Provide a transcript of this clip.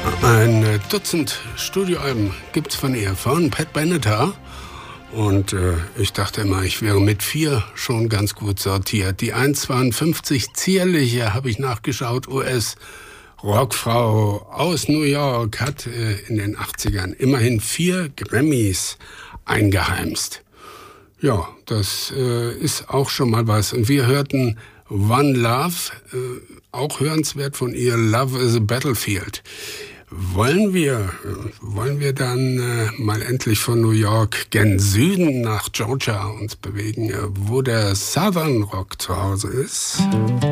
Ein Dutzend Studioalben gibt's von ihr, von Pat Benatar. Und ich dachte immer, ich wäre mit 4 schon ganz gut sortiert. Die 1,52 zierliche, habe ich nachgeschaut, US-Rockfrau aus New York hat in den 80ern immerhin 4 Grammys eingeheimst. Ja, das ist auch schon mal was. Und wir hörten One Love, auch hörenswert von ihr, Love is a Battlefield. Wollen wir dann mal endlich von New York gen Süden nach Georgia uns bewegen, wo der Southern Rock zu Hause ist?